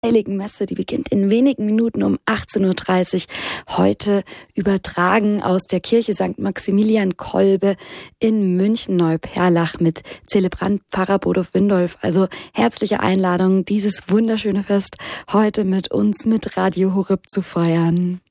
Heiligen Messe, die beginnt in wenigen Minuten um 18:30 Uhr. Heute übertragen aus der Kirche St. Maximilian Kolbe in München-Neuperlach mit Zelebrant Pfarrer Bodo Windolf. Also herzliche Einladung, dieses wunderschöne Fest heute mit uns, mit Radio Horeb zu feiern.